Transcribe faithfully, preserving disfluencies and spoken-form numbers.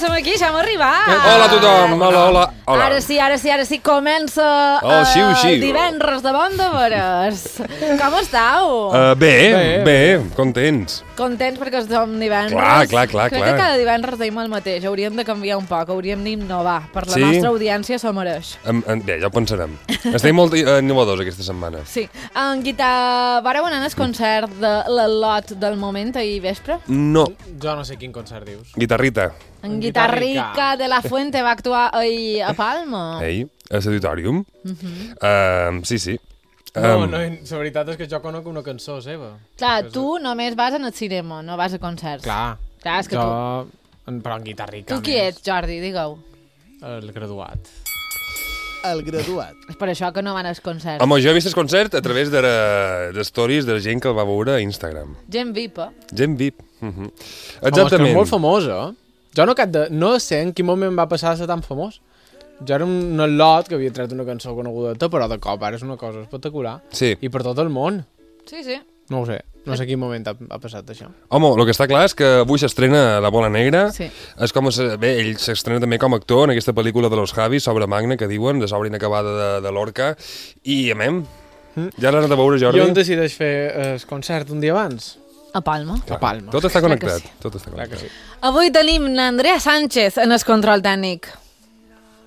som aquí, ja hem arribat. Hola a tothom, hola, hola, hola. Ara sí, ara sí, ara sí, comença Oh, uh, xiu, xiu. divendres de bon de veres. Com estàu? Uh, bé, bé, bé, contents. Contents perquè som divendres. Clar, clar, clar, Crec clar. que cada divendres deim el mateix. Hauríem de canviar un poc, hauríem d'innovar. Per la Sí? nostra audiència s'ho mereix. Um, um, bé, ja ho pensarem. Estem molt uh, innovadors aquesta setmana. Sí. En guitar... Vareu anar al concert de l'Al·lot del moment ahir vespre? No, Jo no sé quin concert dius. guitarrita. En Guitarrica. Guitarrica de la Fuente va actuar ahir a Palma. Ei, a l'auditorium. Uh -huh. uh, sí, sí. No, Um, no, la veritat és que jo conec una cançó seva. Clar, tu només vas al cinema, no vas a concerts. Clar, Clar, és que jo... En, però en guitarrica tu... Tu qui més. ets, Jordi? Digue-ho. El graduat. El graduat. És per això que no van als concerts. home, jo he vist el concert a través de, de stories de la gent que el va veure a Instagram. Gent V I P, eh? Gent V I P. Uh -huh. Home, és que Exactament. és molt famós, eh? Jo no, cap de... no sé en quin moment va passar a ser tan famós. Jo era un al·lot que havia tret una cançó conegudeta, però de cop ara és una cosa espectacular. Sí. I per tot el món. Sí, sí. No ho sé. No sé en quin moment ha, ha passat això. Home, el que està clar és que avui s'estrena La Bola Negra. Sí. És com... A, bé, ell s'estrena també com a actor en aquesta pel·lícula de los Javis, sobre Magna, que diuen, de l'obra inacabada de, de l'Orca. I, amem, ja l'han anat a veure, Jordi. I on decideix fer el concert un dia abans? A Palma. A Palma. Tot està Clar que connectat. sí. Tot està Clar que connectat. sí. Avui tenim l'Andrea Sánchez en el control tècnic.